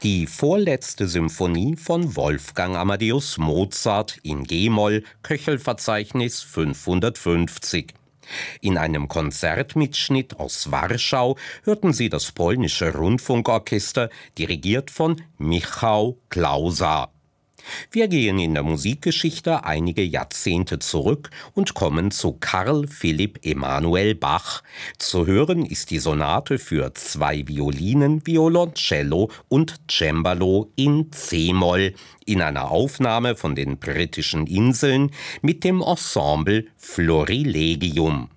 Die vorletzte Symphonie von Wolfgang Amadeus Mozart in g-Moll, Köchelverzeichnis 550. In einem Konzertmitschnitt aus Warschau hörten Sie das polnische Rundfunkorchester, dirigiert von Michał Klausa. Wir gehen in der Musikgeschichte einige Jahrzehnte zurück und kommen zu Carl Philipp Emanuel Bach. Zu hören ist die Sonate für 2 Violinen, Violoncello und Cembalo in c-Moll in einer Aufnahme von den Britischen Inseln mit dem Ensemble Florilegium.